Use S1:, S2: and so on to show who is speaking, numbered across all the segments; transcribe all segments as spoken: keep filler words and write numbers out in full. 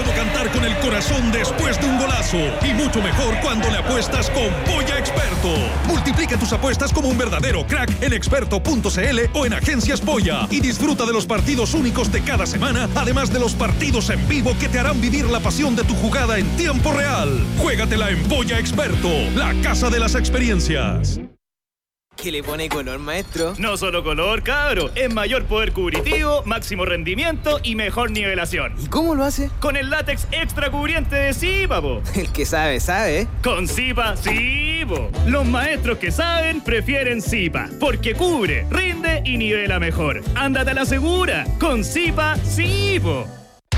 S1: Cómo cantar con el corazón después de un golazo. Y mucho mejor cuando le apuestas con Polla Experto. Multiplica tus apuestas como un verdadero crack en experto punto c l o en Agencias Polla. Y disfruta de los partidos únicos de cada semana, además de los partidos en vivo que te harán vivir la pasión de tu jugada en tiempo real. Juégatela en Polla Experto, la casa de las experiencias.
S2: ¿Qué le pone color, maestro?
S3: No solo color, cabro. Es mayor poder cubritivo, máximo rendimiento y mejor nivelación.
S2: ¿Y cómo lo hace?
S3: Con el látex extra cubriente de Zipa, po.
S2: El que sabe, sabe.
S3: Con Zipa, sí, po. Los maestros que saben prefieren Zipa, porque cubre, rinde y nivela mejor. Ándate a la segura. Con Zipa, sí, po.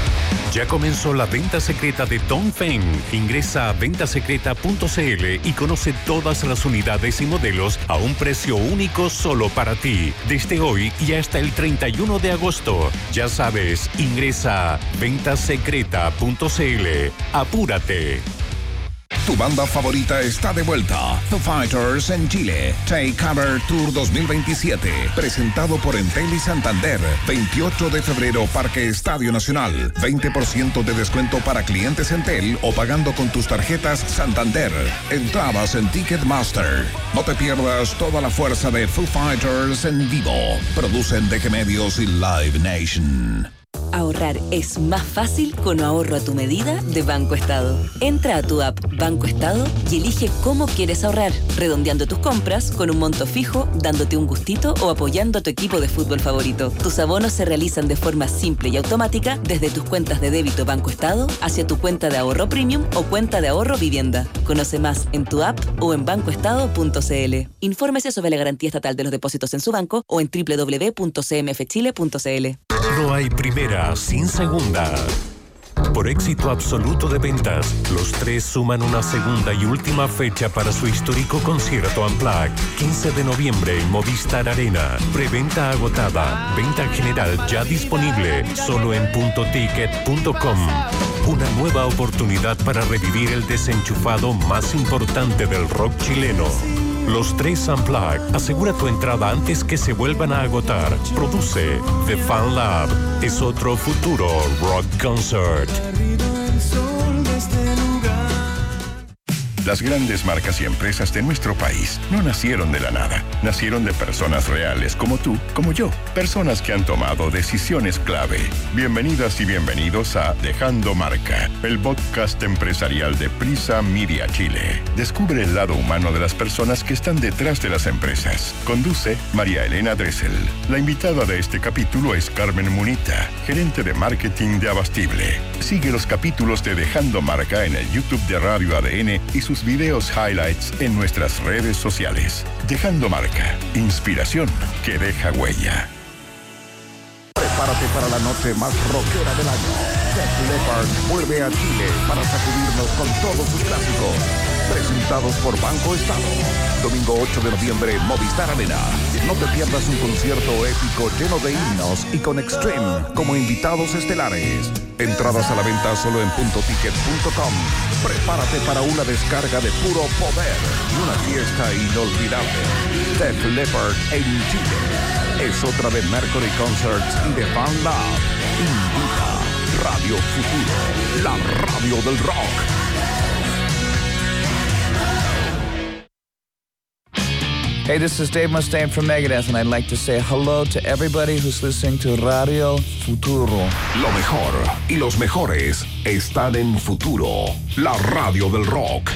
S4: Ya comenzó la venta secreta de Dongfeng. Ingresa a venta secreta punto c l y conoce todas las unidades y modelos a un precio único solo para ti. Desde hoy y hasta el treinta y uno de agosto. Ya sabes, ingresa a venta secreta punto c l. ¡Apúrate!
S5: Tu banda favorita está de vuelta. Foo Fighters en Chile. Take Cover Tour dos mil veintisiete. Presentado por Entel y Santander. veintiocho de febrero, Parque Estadio Nacional. veinte por ciento de descuento para clientes Entel o pagando con tus tarjetas Santander. Entradas en Ticketmaster. No te pierdas toda la fuerza de Foo Fighters en vivo. Producen D G Medios y Live Nation.
S6: Ahorrar es más fácil con ahorro a tu medida de Banco Estado. Entra a tu app Banco Estado y elige cómo quieres ahorrar, redondeando tus compras con un monto fijo, dándote un gustito o apoyando a tu equipo de fútbol favorito. Tus abonos se realizan de forma simple y automática desde tus cuentas de débito Banco Estado hacia tu cuenta de ahorro premium o cuenta de ahorro vivienda. Conoce más en tu app o en banco estado punto c l. Infórmese sobre la garantía estatal de los depósitos en su banco o en doble u doble u doble u punto c m f chile punto c l.
S4: No hay primera sin segunda. Por éxito absoluto de ventas, los tres suman una segunda y última fecha para su histórico concierto Unplugged. quince de noviembre en Movistar Arena. Preventa agotada. Venta general ya disponible. Solo en punto ticket punto com. Una nueva oportunidad para revivir el desenchufado más importante del rock chileno. Los tres Unplugged. Asegura tu entrada antes que se vuelvan a agotar. Produce The Fan Lab. Es otro futuro rock concert.
S7: Las grandes marcas y empresas de nuestro país no nacieron de la nada. Nacieron de personas reales como tú, como yo. Personas que han tomado decisiones clave. Bienvenidas y bienvenidos a Dejando Marca, el podcast empresarial de Prisa Media Chile. Descubre el lado humano de las personas que están detrás de las empresas. Conduce María Elena Dressel. La invitada de este capítulo es Carmen Munita, gerente de marketing de Abastible. Sigue los capítulos de Dejando Marca en el YouTube de Radio A D N y sus videos highlights en nuestras redes sociales. Dejando Marca, inspiración que deja huella.
S5: Prepárate para la noche más rockera del año. Def Leppard vuelve a Chile para sacudirnos con todos sus clásicos. Presentados por Banco Estado. Domingo ocho de noviembre, Movistar Arena. No te pierdas un concierto épico lleno de himnos y con Extreme como invitados estelares. Entradas a la venta solo en punto ticket punto com. Prepárate para una descarga de puro poder y una fiesta inolvidable. Def Leppard en Chile. Es otra de Mercury Concerts y de Fan Lab. Invita Radio Futuro, la radio del rock.
S8: Hey, this is Dave Mustaine from Megadeth, and I'd like to say hello to everybody who's listening to Radio Futuro.
S5: Lo mejor y los mejores están en Futuro, la radio del rock.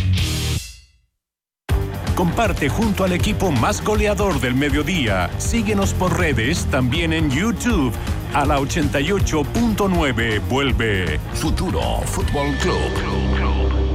S4: Comparte junto al equipo más goleador del mediodía. Síguenos por redes, también en YouTube. A la ochenta y ocho punto nueve vuelve
S5: Futuro Fútbol Club.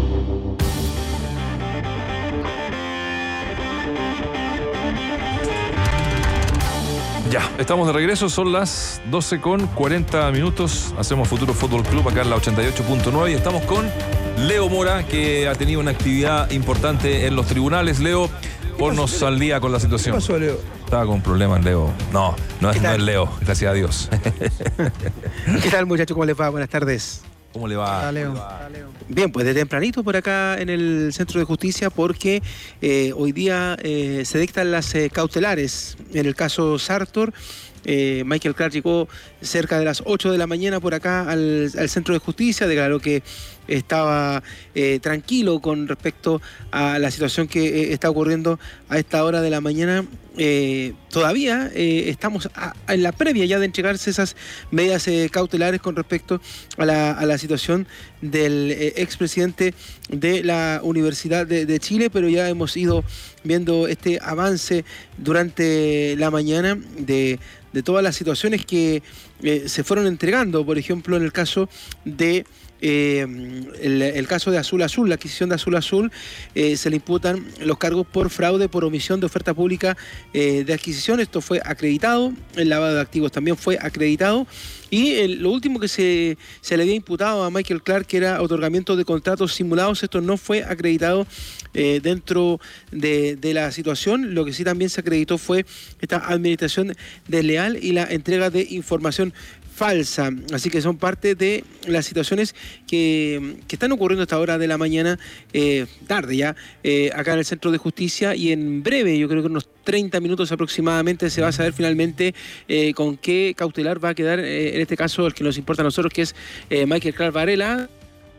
S9: Ya, estamos de regreso, son las doce con cuarenta minutos. Hacemos Futuro Fútbol Club acá en la ochenta y ocho punto nueve y estamos con Leo Mora, que ha tenido una actividad importante en los tribunales. Leo, ponnos al día con la situación.
S10: ¿Qué pasó, Leo?
S9: Estaba con problemas, Leo. No, no es, no es Leo, gracias a Dios.
S10: ¿Qué tal, muchachos? ¿Cómo les va? Buenas tardes.
S9: ¿Cómo le va?
S10: Leo. Bien, pues de tempranito por acá en el Centro de Justicia, porque eh, hoy día eh, se dictan las eh, cautelares en el caso Sartor, Eh, Michael Clark llegó cerca de las ocho de la mañana por acá al, al Centro de Justicia, declaró que estaba eh, tranquilo con respecto a la situación que eh, está ocurriendo a esta hora de la mañana. Eh, todavía eh, estamos a, a en la previa ya de entregarse esas medidas eh, cautelares con respecto a la, a la situación del eh, expresidente de la Universidad de, de Chile, pero ya hemos ido viendo este avance durante la mañana de, de todas las situaciones que eh, se fueron entregando. Por ejemplo, en el caso de Eh, el, el caso de Azul Azul, la adquisición de Azul Azul, eh, se le imputan los cargos por fraude por omisión de oferta pública eh, de adquisición. Esto fue acreditado, el lavado de activos también fue acreditado, y el, lo último que se, se le había imputado a Michael Clark, que era otorgamiento de contratos simulados, esto no fue acreditado eh, dentro de, de la situación. Lo que sí también se acreditó fue esta administración desleal y la entrega de información falsa. Así que son parte de las situaciones que, que están ocurriendo a esta hora de la mañana, eh, tarde ya, eh, acá en el Centro de Justicia, y en breve, yo creo que unos treinta minutos aproximadamente, se va a saber finalmente eh, con qué cautelar va a quedar, eh, en este caso, el que nos importa a nosotros, que es eh, Michael Clark Varela,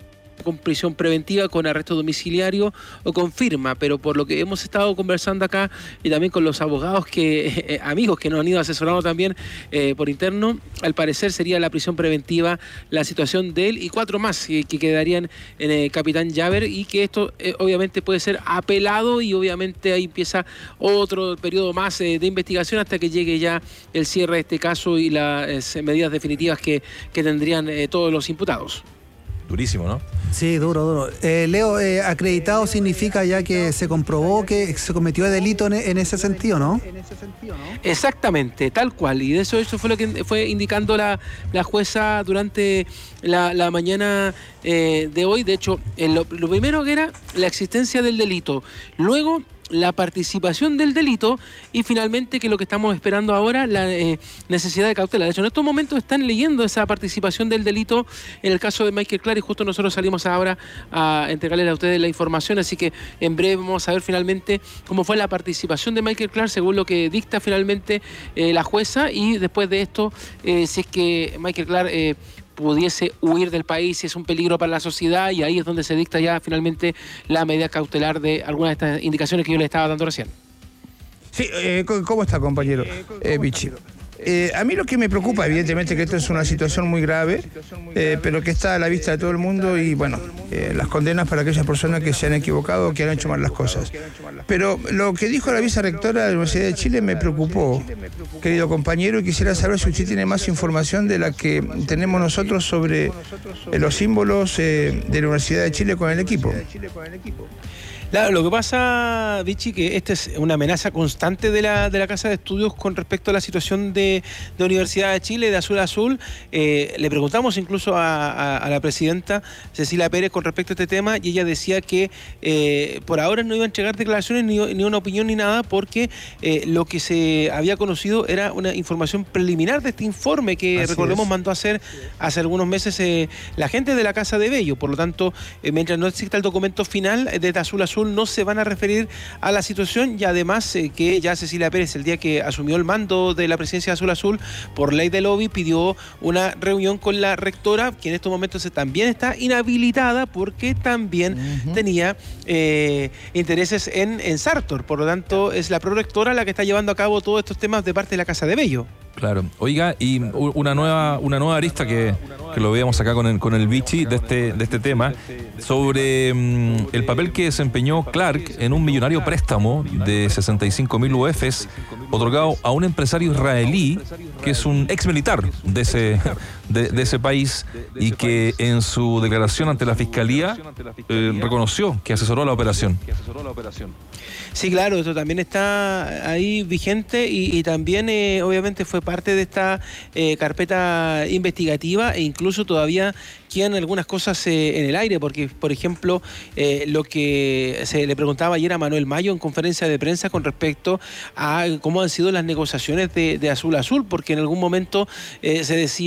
S10: con prisión preventiva, con arresto domiciliario o con firma. Pero por lo que hemos estado conversando acá y también con los abogados, que eh, amigos que nos han ido asesorando también eh, por interno, al parecer sería la prisión preventiva la situación de él y cuatro más eh, que quedarían en el Capitán Llaver, y que esto eh, obviamente puede ser apelado, y obviamente ahí empieza otro periodo más eh, de investigación hasta que llegue ya el cierre de este caso y las eh, medidas definitivas que, que tendrían eh, todos los imputados.
S9: Durísimo, ¿no?
S11: Sí, duro, duro. Eh, Leo, eh, acreditado significa ya que se comprobó que se cometió delito en, en ese sentido, ¿no?
S10: Exactamente, tal cual. Y de eso, eso fue lo que fue indicando la, la jueza durante la, la mañana eh, de hoy. De hecho, eh, lo, lo primero que era la existencia del delito, luego la participación del delito, y finalmente, que lo que estamos esperando ahora, la eh, necesidad de cautela. De hecho, en estos momentos están leyendo esa participación del delito en el caso de Michael Clark, y justo nosotros salimos ahora a entregarles a ustedes la información, así que en breve vamos a ver finalmente cómo fue la participación de Michael Clark según lo que dicta finalmente eh, la jueza, y después de esto, eh, si es que Michael Clark eh, pudiese huir del país, si es un peligro para la sociedad, y ahí es donde se dicta ya finalmente la medida cautelar de algunas de estas indicaciones que yo le estaba dando recién.
S12: Sí, eh, ¿cómo está, compañero? Eh, Vichy. Eh, a mí lo que me preocupa, evidentemente, que esto es una situación muy grave, eh, pero que está a la vista de todo el mundo, y bueno, eh, las condenas para aquellas personas que se han equivocado o que han hecho mal las cosas. Pero lo que dijo la vicerectora de la Universidad de Chile me preocupó, querido compañero, y quisiera saber si usted tiene más información de la que tenemos nosotros sobre eh, los símbolos eh, de la Universidad de Chile con el equipo.
S10: Claro, lo que pasa, Vichy, que esta es una amenaza constante de la, de la Casa de Estudios con respecto a la situación de, de Universidad de Chile, de Azul Azul. Eh, le preguntamos incluso a, a, a la presidenta Cecilia Pérez con respecto a este tema, y ella decía que eh, por ahora no iba a entregar declaraciones ni, ni una opinión ni nada, porque eh, lo que se había conocido era una información preliminar de este informe que, así recordemos, es. mandó a hacer hace algunos meses eh, la gente de la Casa de Bello. Por lo tanto, eh, mientras no exista el documento final de Azul Azul, no se van a referir a la situación, y además eh, que ya Cecilia Pérez, el día que asumió el mando de la presidencia de Azul Azul, por ley de lobby, pidió una reunión con la rectora, que en estos momentos también está inhabilitada porque también uh-huh. tenía eh, intereses en, en Sartor. Por lo tanto, es la prorectora la que está llevando a cabo todos estos temas de parte de la Casa de Bello.
S9: Claro. Oiga, y una nueva una nueva arista que, que lo veíamos acá con el, con el Vichy de este, de este tema, sobre um, el papel que desempeñó Clark en un millonario préstamo de sesenta y cinco mil U Fs otorgado a un empresario israelí que es un ex militar de ese, de, de ese país, y que en su declaración ante la Fiscalía eh, reconoció que asesoró la operación.
S10: Sí, claro, eso también está ahí vigente, y, y también eh, obviamente fue parte de esta eh, carpeta investigativa, e incluso todavía quedan algunas cosas eh, en el aire, porque, por ejemplo, eh, lo que se le preguntaba ayer a Manuel Mayo en conferencia de prensa con respecto a cómo han sido las negociaciones de, de Azul Azul, porque en algún momento eh, se decía, y el mismo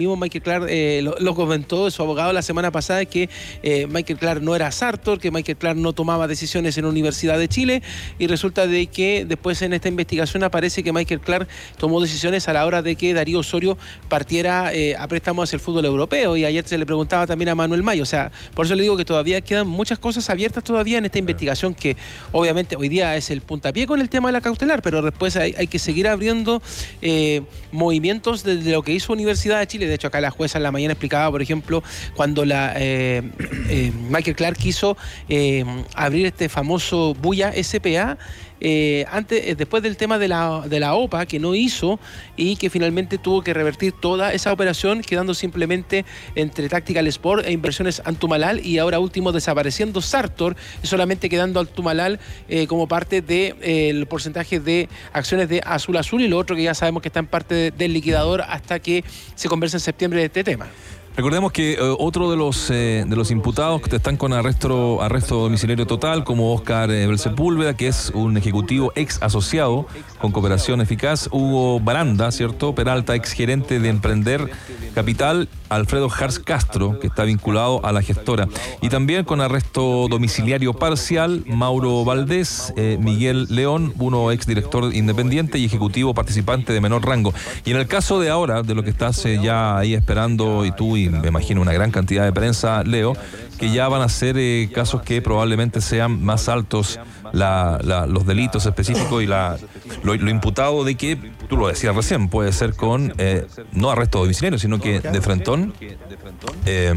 S10: mismo Michael Clark eh, lo, lo comentó su abogado la semana pasada, que eh, Michael Clark no era Sartor, que Michael Clark no tomaba decisiones en la Universidad de Chile, y resulta de que después en esta investigación aparece que Michael Clark tomó decisiones a la hora de que Darío Osorio partiera eh, a préstamo hacia el fútbol europeo, y ayer se le preguntaba también a Manuel Mayo. O sea, por eso le digo que todavía quedan muchas cosas abiertas todavía en esta investigación, que obviamente hoy día es el puntapié con el tema de la cautelar, pero después hay, hay que seguir abriendo eh, movimientos de, de lo que hizo Universidad de Chile. De hecho, acá la jueza en la mañana explicaba, por ejemplo, cuando la eh, eh, Michael Clark quiso eh, abrir este famoso Buya S P A, Eh, antes, eh, después del tema de la, de la O P A, que no hizo y que finalmente tuvo que revertir toda esa operación, quedando simplemente entre Tactical Sport e Inversiones Antumalal, y ahora último desapareciendo Sartor y solamente quedando Antumalal eh, como parte del de, eh, porcentaje de acciones de Azul Azul, y lo otro que ya sabemos que está en parte de, del liquidador hasta que se converse en septiembre de este tema.
S9: Recordemos que eh, otro de los eh, de los imputados que están con arresto arresto domiciliario total, como Óscar eh, Sepúlveda, que es un ejecutivo ex asociado con Cooperación Eficaz, Hugo Baranda, ¿cierto? Peralta, ex gerente de Emprender Capital, Alfredo Jars Castro, que está vinculado a la gestora, y también con arresto domiciliario parcial, Mauro Valdés, eh, Miguel León, uno ex director independiente y ejecutivo participante de menor rango. Y en el caso de ahora, de lo que estás eh, ya ahí esperando, y tú y me imagino una gran cantidad de prensa, Leo, que ya van a ser eh, casos que probablemente sean más altos la, la, los delitos específicos y la, lo, lo imputado de que, tú lo decías recién, puede ser con eh, no arresto domiciliario, sino que de frentón eh,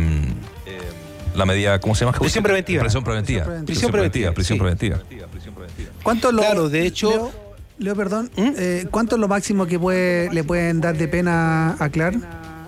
S9: la medida, ¿cómo se llama?
S10: Prisión preventiva.
S9: Prisión preventiva.
S10: Prisión preventiva.
S9: Prisión preventiva.
S11: ¿Cuánto lo,
S10: claro, de hecho...
S11: Leo, Leo perdón, ¿Mm? eh, ¿cuánto es lo máximo que puede, le pueden dar de pena a Clark?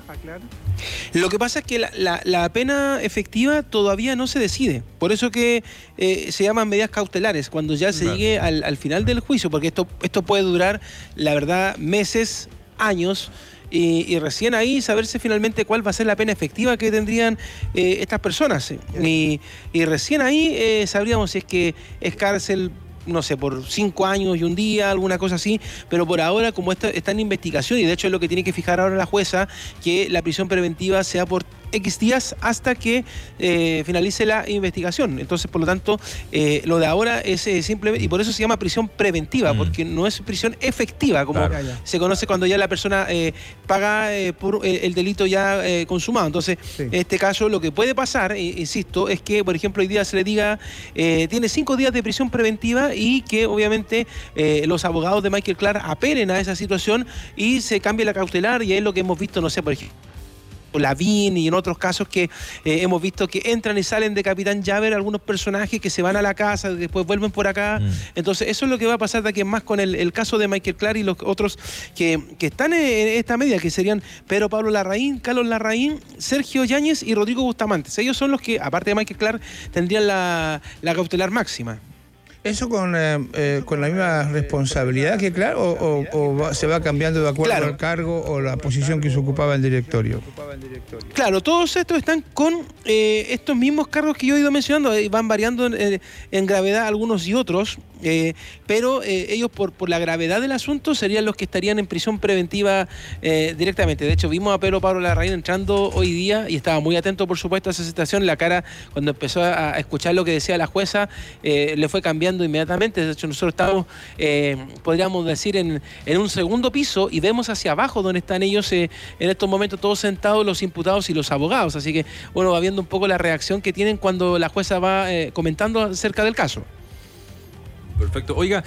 S10: Lo que pasa es que la, la, la pena efectiva todavía no se decide. Por eso que eh, se llaman medidas cautelares, cuando ya se claro. llegue al, al final del juicio, porque esto, esto puede durar, la verdad, meses, años, y, y recién ahí saberse finalmente cuál va a ser la pena efectiva que tendrían eh, estas personas. Y, y recién ahí eh, sabríamos si es que es cárcel, no sé, por cinco años y un día, alguna cosa así, pero por ahora, como está, está en investigación, y de hecho es lo que tiene que fijar ahora la jueza, que la prisión preventiva sea por X días hasta que eh, finalice la investigación. Entonces, por lo tanto, eh, lo de ahora es eh, simplemente, y por eso se llama prisión preventiva, mm. porque no es prisión efectiva, como claro. se conoce cuando ya la persona eh, paga eh, por el, el delito ya eh, consumado. Entonces, sí. en este caso, lo que puede pasar, eh, insisto, es que, por ejemplo, hoy día se le diga, eh, tiene cinco días de prisión preventiva, y que obviamente eh, los abogados de Michael Clark apelen a esa situación y se cambie la cautelar, y es lo que hemos visto, no sé, por ejemplo, Lavín y en otros casos que eh, hemos visto que entran y salen de Capitán Llaver algunos personajes que se van a la casa, después vuelven por acá. Mm. Entonces eso es lo que va a pasar de aquí en más con el, el caso de Michael Clark y los otros que, que están en esta medida, que serían Pedro Pablo Larraín, Carlos Larraín, Sergio Yáñez y Rodrigo Bustamante. Ellos son los que, aparte de Michael Clark, tendrían la, la cautelar máxima.
S12: ¿Eso con, eh, eh, con la misma responsabilidad que claro, o, o, o va, se va cambiando de acuerdo claro. al cargo o la posición que se ocupaba en directorio?
S10: Claro, todos estos están con eh, estos mismos cargos que yo he ido mencionando, eh, van variando en, en gravedad algunos y otros, eh, pero eh, ellos por, por la gravedad del asunto serían los que estarían en prisión preventiva eh, directamente. De hecho, vimos a Pedro Pablo Larraín entrando hoy día y estaba muy atento, por supuesto, a esa situación. La cara, cuando empezó a, a escuchar lo que decía la jueza, eh, le fue cambiando inmediatamente. De hecho, nosotros estamos, eh, podríamos decir, en, en un segundo piso y vemos hacia abajo donde están ellos eh, en estos momentos todos sentados, los imputados y los abogados. Así que, bueno, va viendo un poco la reacción que tienen cuando la jueza va eh, comentando acerca del caso.
S9: Perfecto. Oiga,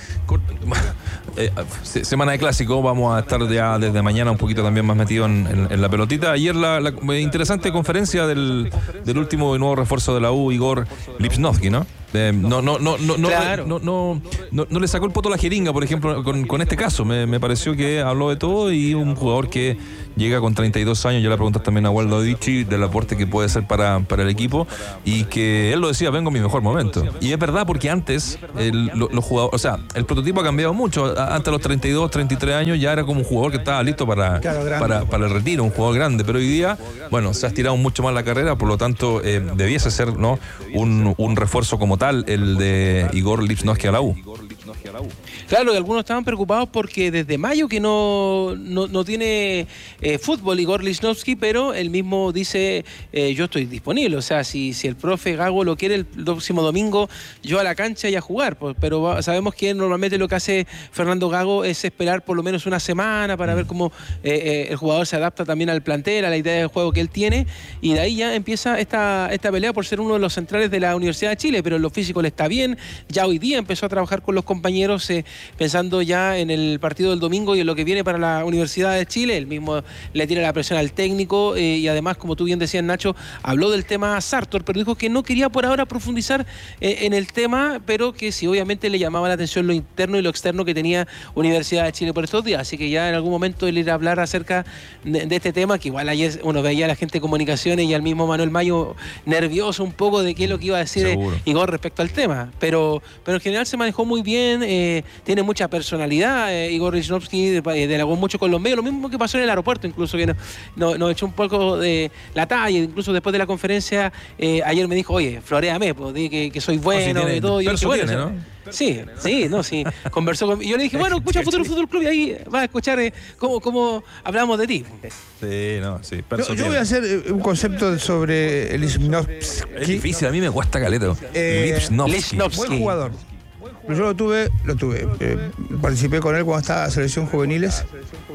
S9: eh, semana de clásico, vamos a estar ya desde mañana un poquito también más metido en, en, en la pelotita. Ayer la, la interesante conferencia del, del último y nuevo refuerzo de la U, Igor Lipsnovsky, ¿no? Eh, no, no, no, no, no, claro. no, no, no, no le sacó el poto a la jeringa, por ejemplo, con, con este caso. Me, me pareció que habló de todo, y un jugador que llega con treinta y dos años, ya le preguntas también a Waldo Dichi del aporte que puede ser para, para el equipo, y que él lo decía, vengo en mi mejor momento. Y es verdad, porque antes el, lo, los jugadores, o sea, el prototipo ha cambiado mucho. Antes, a los treinta y dos, treinta y tres años, ya era como un jugador que estaba listo para, claro, para, para el retiro, un jugador grande. Pero hoy día, bueno, se ha estirado mucho más la carrera, por lo tanto, eh, debiese ser, ¿no?, un, un refuerzo como tal, el de Igor Lipsnovsky a la U.
S10: Claro, y algunos estaban preocupados porque desde mayo que no, no, no tiene eh, fútbol Igor Lichnowsky, pero él mismo dice, eh, yo estoy disponible, o sea, si, si el profe Gago lo quiere el próximo domingo, yo a la cancha y a jugar, pues, pero sabemos que normalmente lo que hace Fernando Gago es esperar por lo menos una semana para ver cómo eh, eh, el jugador se adapta también al plantel, a la idea del juego que él tiene, y de ahí ya empieza esta, esta pelea por ser uno de los centrales de la Universidad de Chile, pero en lo físico le está bien, ya hoy día empezó a trabajar con los compañeros eh, pensando ya en el partido del domingo y en lo que viene para la Universidad de Chile. Él mismo le tira la presión al técnico eh, y además, como tú bien decías, Nacho, habló del tema Sartor, pero dijo que no quería por ahora profundizar eh, en el tema, pero que sí, obviamente le llamaba la atención lo interno y lo externo que tenía Universidad de Chile por estos días, así que ya en algún momento él irá a hablar acerca de, de este tema, que igual ayer uno veía a la gente de comunicaciones y al mismo Manuel Mayo nervioso un poco de qué es lo que iba a decir eh, Igor respecto al tema, pero, pero en general se manejó muy bien, eh, tiene mucha personalidad, eh, Igor Lichnowsky dialogó mucho con los medios, lo mismo que pasó en el aeropuerto, incluso que nos, nos, nos echó un poco de la talla, incluso después de la conferencia, eh, ayer me dijo, oye, floréame, pues, di que, que soy bueno y todo. Y yo dije, bueno, tiene, ¿no? Sí, sí, no, sí. Conversó con... Y yo le dije, bueno, escucha Futuro Fútbol Club y ahí vas a escuchar eh, cómo, cómo hablamos de ti.
S9: Sí, no, sí.
S12: Yo, yo voy a hacer un concepto sobre Lichnowsky.
S9: Es difícil, a mí me cuesta caleta.
S12: Eh,
S9: Lichnowsky.
S12: Buen jugador. Yo lo tuve, lo tuve. Eh, participé con él cuando estaba en la selección juveniles.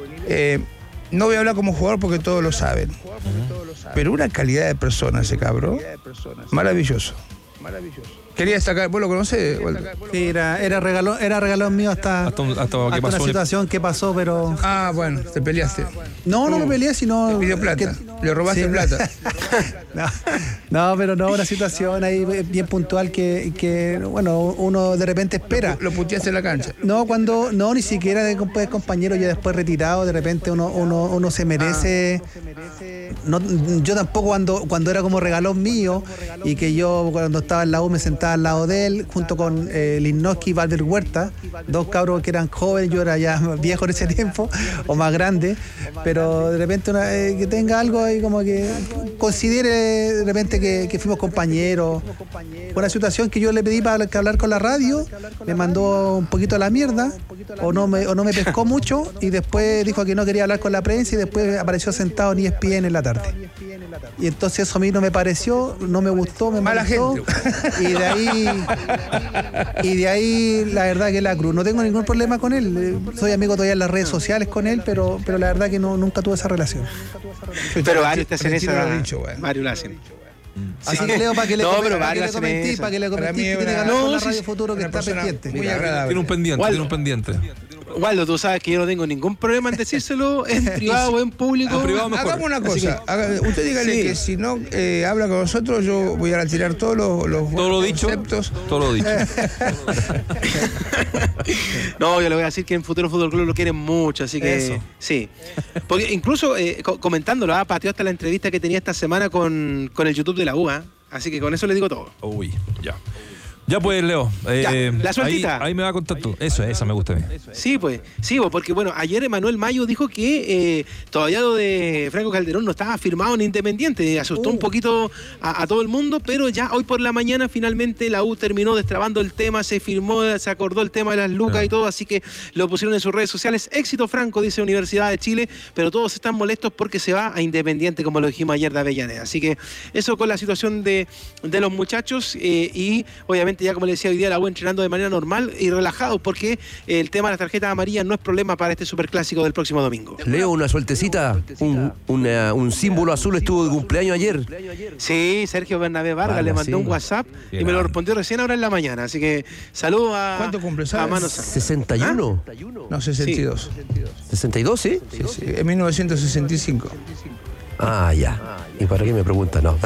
S12: Eh, no voy a hablar como jugador porque todos lo saben. Uh-huh. Pero una calidad de persona ese cabrón. Maravilloso. Maravilloso. Quería destacar, ¿vos lo conocés?
S11: Sí, era, era, regalo, era regalón mío hasta, hasta, un, hasta, hasta pasó una situación que pasó, pero...
S12: Ah, bueno, te peleaste.
S11: No, no uh, me peleé, sino...
S12: Te pidió plata, que... le robaste sí, plata.
S11: no, no, pero no, una situación ahí bien puntual que, que bueno, uno de repente espera.
S12: Lo, lo puteaste en la cancha.
S11: No, cuando, no, ni siquiera de compañero ya después retirado, de repente uno, uno, uno se merece... Ah. No, yo tampoco cuando, cuando era como regalón mío y que yo cuando estaba en la U me sentaba al lado de él junto con eh, Lichnowsky y Valver Huerta, dos cabros que eran jóvenes, yo era ya viejo en ese tiempo o más grande, pero de repente una, eh, que tenga algo ahí como que considere de repente que, que fuimos compañeros. Una situación que yo le pedí para que hablar con la radio, me mandó un poquito a la mierda o no me, o no me pescó mucho y después dijo que no quería hablar con la prensa y después apareció sentado en E S P N en la tarde. Y entonces eso a mí no me pareció, no me gustó, me
S12: mala gente.
S11: Y de ahí, y de ahí la verdad que la cruz. No tengo ningún problema con él. Soy amigo todavía en las redes sociales con él, pero, pero la verdad que no, nunca tuve esa relación.
S10: Pero varios te hacen esa. Varios lo hacen.
S11: Así que Leo, para que le no, comente, para que le comenté, para que le comenté que tiene ganas con la Radio Futuro que está pendiente.
S9: Muy agradable. Tiene un pendiente, tiene un pendiente.
S10: Waldo, tú sabes que yo no tengo ningún problema en decírselo en privado o en público.
S12: En privado mejor. Hagamos una cosa. Que, haga, usted dígale sí. que si no eh, habla con nosotros, yo voy a retirar todos los, los
S9: todo lo dicho,
S12: conceptos.
S9: Todo lo dicho.
S10: No, yo le voy a decir que en Futuro Fútbol Club lo quieren mucho, así que Eso. sí. Porque incluso eh, comentándolo, ah, pateó hasta la entrevista que tenía esta semana con, con el YouTube de la U, ¿eh? Así que con eso le digo todo.
S9: Uy, ya. Ya pues, Leo. Eh,
S10: ya, la sueltita.
S9: Ahí, ahí me va a contar tú. Eso, esa me gusta a mí.
S10: Sí, pues. Sí, porque bueno, ayer Emanuel Mayo dijo que eh, todavía lo de Franco Calderón no estaba firmado en Independiente. Asustó uh. un poquito a, a todo el mundo, pero ya hoy por la mañana finalmente la U terminó destrabando el tema, se firmó, se acordó el tema de las lucas claro. y todo, así que lo pusieron en sus redes sociales. Éxito Franco, dice Universidad de Chile, pero todos están molestos porque se va a Independiente, como lo dijimos ayer de Avellaneda. Así que eso con la situación de, de los muchachos eh, y obviamente ya como le decía hoy día la U entrenando de manera normal y relajado porque el tema de las tarjetas amarillas no es problema para este superclásico del próximo domingo.
S13: Leo, una sueltecita, un, una, un símbolo azul estuvo de cumpleaños ayer.
S10: Sí, Sergio Bernabé Vargas Vargas le mandó sí. un WhatsApp Qué y me lo respondió recién ahora en la mañana, así que saludos a...
S12: ¿Cuánto cumple? ¿Sabes?
S10: A Mano
S13: ¿sesenta y uno?
S12: ¿Ah? No, sesenta y dos.
S13: Sí. ¿sesenta y dos, sí?
S12: Sí, sí, en mil novecientos sesenta y cinco.
S13: Ah, ya. ¿Y para qué me preguntas? No.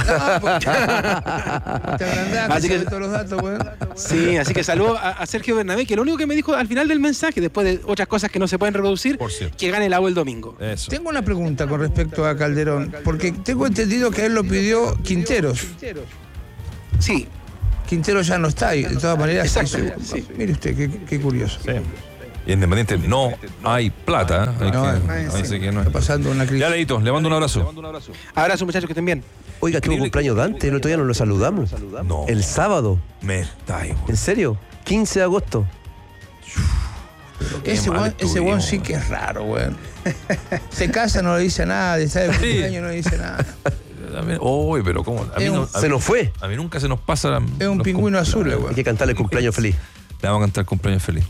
S10: Así que todos los datos, bueno. Sí, así que saludo a, a Sergio Bernabé, que lo único que me dijo al final del mensaje, después de otras cosas que no se pueden reproducir, que gane el A U el domingo.
S12: Eso. Tengo una pregunta con respecto a Calderón, porque tengo entendido que él lo pidió Quinteros.
S10: Sí.
S12: Quinteros ya no está, y de todas maneras.
S10: Exacto. Sí.
S12: Mire usted, qué, qué curioso.
S9: Sí. Y Independiente no hay plata. Hay no, que,
S12: hay, sí. que no está pasando una crisis.
S9: Ya, Leito, le mando un abrazo.
S10: Abrazo, muchachos, que estén bien.
S13: Oiga, tuvo cumpleaños Dante, el otro día no lo saludamos.
S9: No.
S13: El sábado.
S9: Me está igual.
S13: ¿En serio? quince de agosto.
S12: Ese weón, ese weón sí que es raro, weón. Se casa, no le dice nada, está de cumpleaños, no le dice nada.
S9: Uy, pero ¿cómo? A mí
S13: un,
S9: no, a
S13: se
S9: mí,
S13: nos fue.
S9: A mí nunca se nos pasa.
S12: Es un pingüino azul, weón.
S13: Hay que cantarle cumpleaños feliz.
S9: Le vamos a cantar cumpleaños feliz.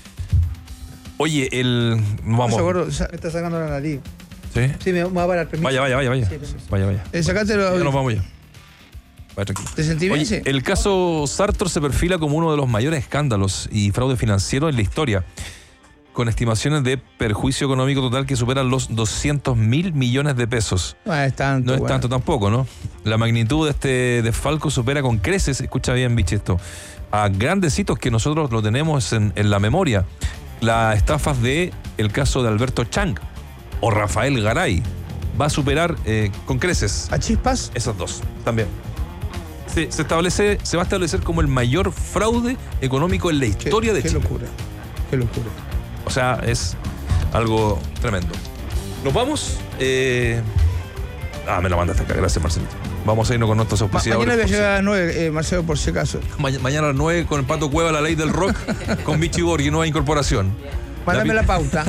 S9: Oye, el. Vamos.
S11: Me está sacando la nariz.
S9: ¿Sí?
S11: Sí, me va a parar, permiso.
S9: Vaya, vaya, vaya. Vaya,
S11: sí,
S9: vaya. vaya.
S12: Eh, sacátelo.
S9: Ya nos vamos ya. Vaya, tranquilo.
S12: ¿Te sentí bien?
S9: Oye, el caso Sartor se perfila como uno de los mayores escándalos y fraude financiero en la historia, con estimaciones de perjuicio económico total que superan los doscientos mil millones de pesos.
S12: No es tanto.
S9: No es
S12: bueno.
S9: tanto tampoco, ¿no? La magnitud de este desfalco supera con creces, escucha bien, bicho, esto, a grandes hitos que nosotros lo tenemos en, en la memoria. Las estafas de el caso de Alberto Chang o Rafael Garay. Va a superar eh, con creces.
S12: ¿A chispas?
S9: Esas dos, también. Se, se establece, se va a establecer como el mayor fraude económico en la historia
S12: qué,
S9: de
S12: qué
S9: Chile.
S12: Qué locura, qué locura.
S9: O sea, es algo tremendo. ¿Nos vamos? Eh... Ah, me lo mandaste acá. Gracias, Marcelito. Vamos a irnos con nuestros
S12: Ma
S9: auspiciadores.
S12: mañana voy a llegar a las nueve, eh, Marcelo, por si acaso.
S9: Ma mañana a las nueve con el Pato Cueva, la ley del rock, con Vichy Borghi, nueva incorporación.
S12: Mándame la, la pauta.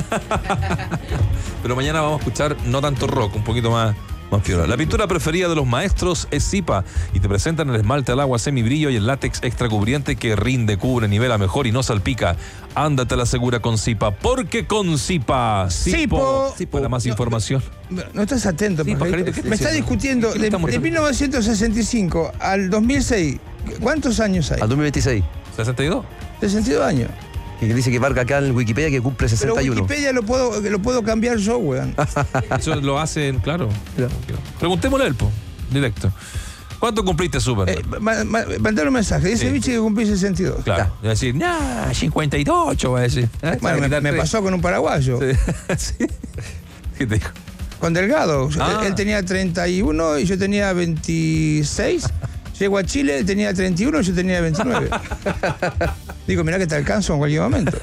S9: Pero mañana vamos a escuchar no tanto rock, un poquito más, más piola. La pintura preferida de los maestros es Zipa y te presentan el esmalte al agua semibrillo y el látex extra cubriente que rinde, cubre, nivela mejor y no salpica. Ándate a la segura con Zipa, porque con Zipa, Zipo.
S12: Zipo.
S9: Para más
S12: no,
S9: información.
S12: No, no estás atento,
S9: sí, Pajarito,
S12: Me está discutiendo de, de mil novecientos sesenta y cinco al dos mil seis. ¿Cuántos años hay?
S13: Al dos mil veintiséis.
S9: ¿sesenta y dos?
S12: sesenta y dos años.
S13: Y dice que marca acá en Wikipedia que cumple sesenta y uno.
S12: Pero Wikipedia lo puedo, lo puedo cambiar yo, weón.
S9: Eso lo hacen, claro. claro. Preguntémosle a él, po, directo. ¿Cuánto cumpliste, Super?
S12: Eh, ma, ma, mandar un mensaje. Dice sí. Vichy que cumplí sesenta y dos.
S9: Claro. Va a decir, nah, cincuenta y ocho, va a decir.
S12: ¿Eh? Bueno, me, me pasó con un paraguayo.
S9: Sí. ¿Sí? ¿Qué te dijo?
S12: Con Delgado.
S9: Ah.
S12: Él, él tenía treinta y uno y yo tenía veintiséis. Llego a Chile, él tenía treinta y uno y yo tenía veintinueve. Digo, mirá que te alcanzo en cualquier momento.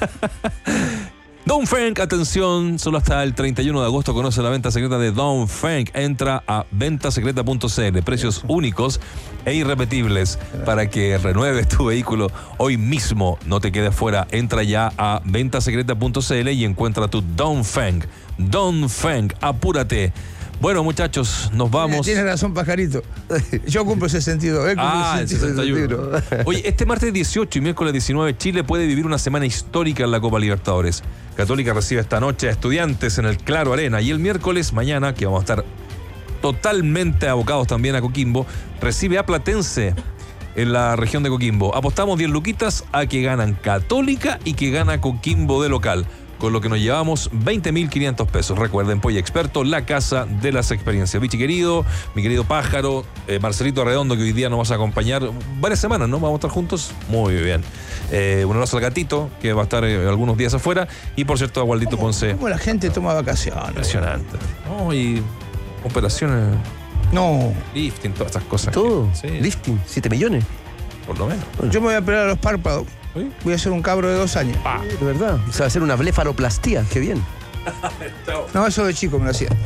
S9: Don Feng, atención, solo hasta el treinta y uno de agosto conoce la venta secreta de Don Feng. Entra a venta secreta punto c l, precios únicos e irrepetibles para que renueves tu vehículo hoy mismo. No te quedes fuera, entra ya a venta secreta punto c l y encuentra tu Don Feng. Don Feng, apúrate. Bueno, muchachos, nos vamos.
S12: Tienes razón, Pajarito. Yo cumplo sesenta y dos. Él
S9: ah, el sesenta y uno. Oye, este martes dieciocho y miércoles diecinueve, Chile puede vivir una semana histórica en la Copa Libertadores. Católica recibe esta noche a Estudiantes en el Claro Arena. Y el miércoles, mañana, que vamos a estar totalmente abocados también a Coquimbo, recibe a Platense en la región de Coquimbo. Apostamos diez luquitas a que ganan Católica y que gana Coquimbo de local, con lo que nos llevamos veinte mil quinientos pesos. Recuerden, Polla Experto, la casa de las experiencias. Vichy querido, mi querido Pájaro, eh, Marcelito Redondo, que hoy día nos vas a acompañar varias semanas, ¿no? Vamos a estar juntos. Muy bien. Eh, un abrazo al gatito, que va a estar eh, algunos días afuera. Y por cierto, a Waldito Ponce.
S12: ¿Cómo la gente toma vacaciones?
S9: Impresionante. No, y operaciones.
S12: No.
S9: Lifting, todas estas cosas.
S13: Todo.
S9: Que, sí.
S13: Lifting, siete millones.
S9: Por lo menos.
S12: Yo me voy a operar a los párpados. ¿Sí? Voy a hacer un cabro de dos años.
S13: Ah, de verdad. O sea, va a hacer una blefaroplastía. Qué bien.
S12: No, eso de chico me lo hacía.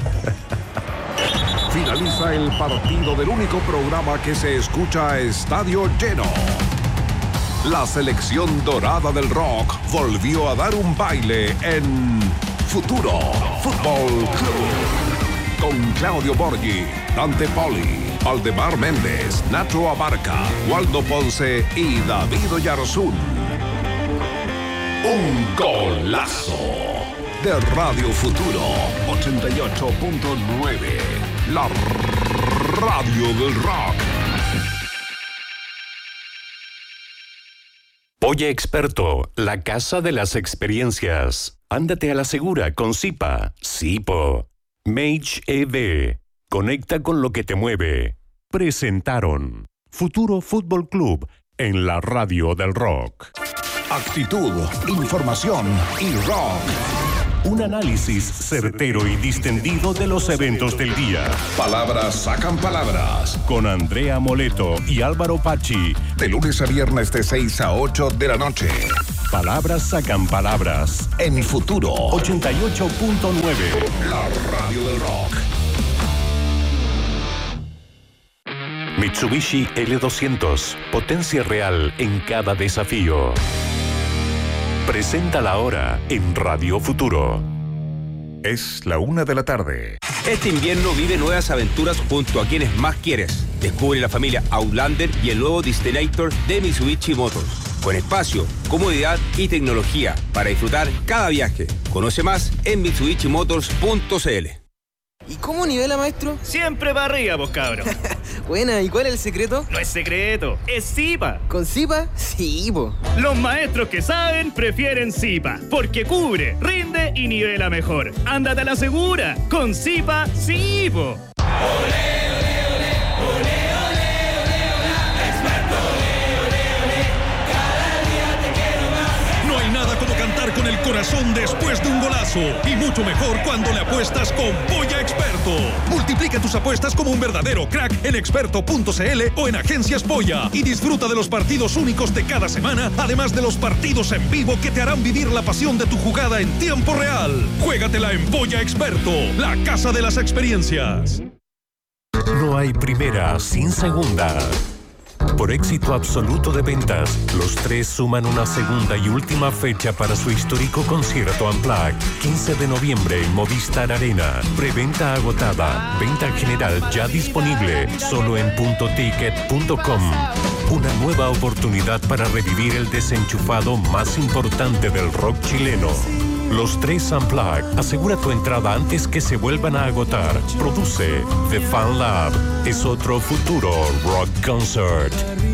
S5: Finaliza el partido del único programa que se escucha a estadio lleno. La selección dorada del rock volvió a dar un baile en Futuro Fútbol Club. Con Claudio Borghi, Dante Poli, Aldemar Méndez, Nacho Abarca, Waldo Ponce y David Oyarzún. Un golazo de Radio Futuro ochenta y ocho punto nueve, la radio del rock.
S4: Polla Experto, la casa de las experiencias. Ándate a la segura con Zipa, Zipo. Mage E D. Conecta con lo que te mueve. Presentaron Futuro Fútbol Club en la radio del rock.
S5: Actitud, información y rock.
S4: Un análisis certero y distendido de los eventos del día.
S5: Palabras sacan palabras.
S4: Con Andrea Moleto y Álvaro Pachi.
S5: De lunes a viernes de seis a ocho de la noche.
S4: Palabras sacan palabras.
S5: En Futuro
S4: ochenta y ocho punto nueve.
S5: La radio del rock.
S4: Mitsubishi L doscientos. Potencia real en cada desafío. presenta la hora en Radio Futuro.
S5: Es la una de la tarde.
S14: Este invierno vive nuevas aventuras junto a quienes más quieres. Descubre la familia Outlander y el nuevo Destinator de Mitsubishi Motors. Con espacio, comodidad y tecnología para disfrutar cada viaje. Conoce más en mitsubishi motors punto c l.
S2: ¿Y cómo nivela, maestro?
S3: Siempre para arriba, pues, cabro.
S2: Buena, ¿y cuál es el secreto?
S3: No es secreto, es Zipa.
S2: ¿Con Zipa? Sí, po.
S3: Los maestros que saben prefieren Zipa, porque cubre, rinde y nivela mejor. Ándate a la segura, con Zipa, sí, po.
S1: No hay nada como cantar con el corazón después de un golazo. Y mucho mejor cuando le apuestas con Polla Experto. Multiplica tus apuestas como un verdadero crack en experto punto c l o en Agencias Polla. Y disfruta de los partidos únicos de cada semana, además de los partidos en vivo que te harán vivir la pasión de tu jugada en tiempo real. Juégatela en Polla Experto, la casa de las experiencias.
S4: No hay primera sin segunda. Por éxito absoluto de ventas, los tres suman una segunda y última fecha para su histórico concierto Unplugged, quince de noviembre en Movistar Arena. Preventa agotada, venta general ya disponible, solo en punto ticket punto com. Una nueva oportunidad para revivir el desenchufado más importante del rock chileno. Los tres Unplugged. Asegura tu entrada antes que se vuelvan a agotar. Produce The Fan Lab. Es otro futuro rock concert.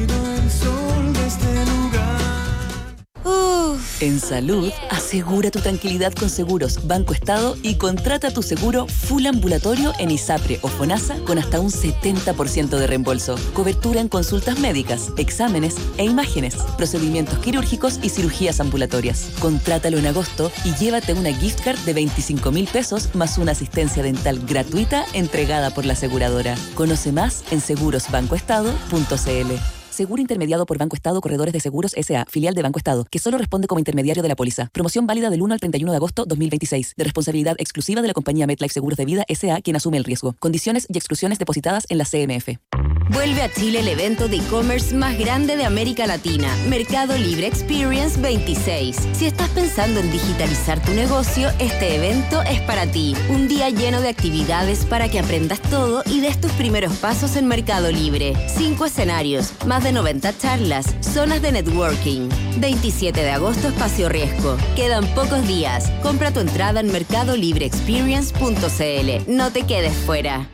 S6: En salud, asegura tu tranquilidad con Seguros Banco Estado y contrata tu seguro full ambulatorio en ISAPRE o FONASA con hasta un setenta por ciento de reembolso. Cobertura en consultas médicas, exámenes e imágenes, procedimientos quirúrgicos y cirugías ambulatorias. Contrátalo en agosto y llévate una gift card de veinticinco mil pesos más una asistencia dental gratuita entregada por la aseguradora. Conoce más en seguros banco estado punto c l. Seguro intermediado por Banco Estado Corredores de Seguros S A, filial de Banco Estado, que solo responde como intermediario de la póliza. Promoción válida del uno al treinta y uno de agosto dos mil veintiséis. De responsabilidad exclusiva de la compañía MetLife Seguros de Vida S A, quien asume el riesgo. Condiciones y exclusiones depositadas en la C M F.
S15: Vuelve a Chile el evento de e-commerce más grande de América Latina, Mercado Libre Experience veintiséis. Si estás pensando en digitalizar tu negocio, este evento es para ti. Un día lleno de actividades para que aprendas todo y des tus primeros pasos en Mercado Libre. Cinco escenarios, más de noventa charlas, zonas de networking. veintisiete de agosto, Espacio Riesgo. Quedan pocos días. Compra tu entrada en mercado libre experience punto c l. No te quedes fuera.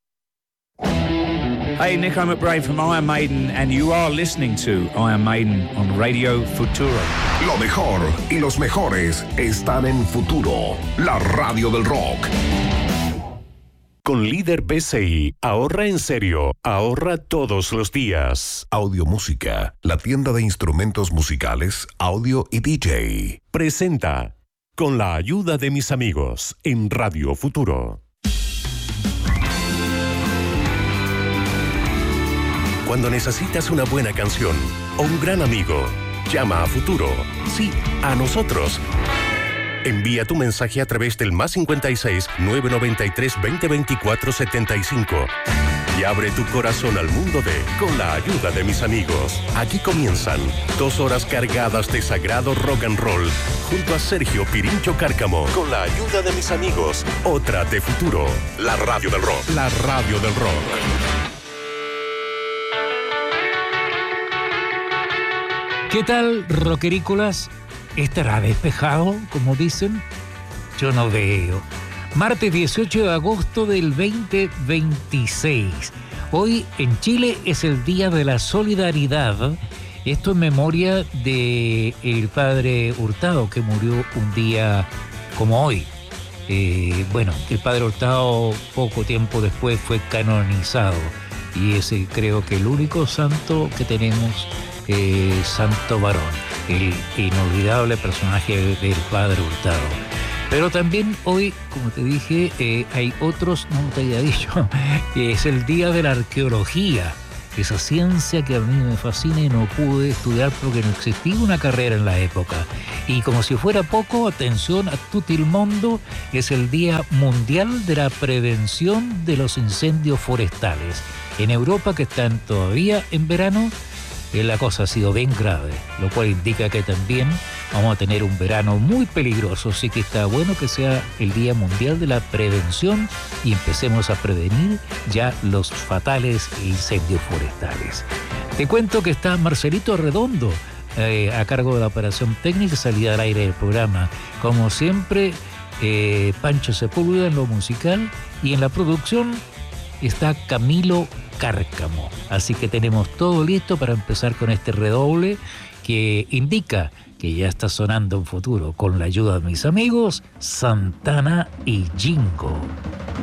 S16: Hey, Nick, I'm McBrain from Iron Maiden, and you are listening to Iron Maiden on Radio Futuro.
S5: Lo mejor y los mejores están en Futuro, la radio del rock.
S4: Con Líder P C I, ahorra en serio, ahorra todos los días.
S5: Audio Música, la tienda de instrumentos musicales, audio y D J.
S4: Presenta, con la ayuda de mis amigos, en Radio Futuro. Cuando necesitas una buena canción o un gran amigo, llama a Futuro. Sí, a nosotros. Envía tu mensaje a través del más cincuenta y seis, nueve noventa y tres, veinte veinticuatro, setenta y cinco. Y abre tu corazón al mundo de Con la ayuda de mis amigos. Aquí comienzan dos horas cargadas de sagrado rock and roll junto a Sergio Pirincho Cárcamo. Con la ayuda de mis amigos, otra de Futuro. La radio del rock. La radio del rock.
S17: ¿Qué tal, rockerícolas? ¿Estará despejado, como dicen? Yo no veo. Martes dieciocho de agosto del veinte veintiséis. Hoy en Chile es el Día de la Solidaridad. Esto en memoria de el padre Hurtado, que murió un día como hoy. Eh, bueno, el padre Hurtado poco tiempo después fue canonizado. Y es creo que el único santo que tenemos. Eh, Santo Varón, el inolvidable personaje del padre Hurtado. Pero también hoy, como te dije, eh, hay otros, no te había dicho, es el Día de la Arqueología, esa ciencia que a mí me fascina y no pude estudiar porque no existía una carrera en la época. Y como si fuera poco, atención a tutto il mondo, es el Día Mundial de la Prevención de los Incendios Forestales. En Europa, que están todavía en verano, eh, la cosa ha sido bien grave, lo cual indica que también vamos a tener un verano muy peligroso, así que está bueno que sea el Día Mundial de la Prevención y empecemos a prevenir ya los fatales incendios forestales. Te cuento que está Marcelito Redondo eh, a cargo de la operación técnica y salida al aire del programa. Como siempre, eh, Pancho Sepúlveda en lo musical y en la producción está Camilo Cárcamo. Así que tenemos todo listo para empezar con este redoble que indica que ya está sonando un futuro con la ayuda de mis amigos Santana y Jingo.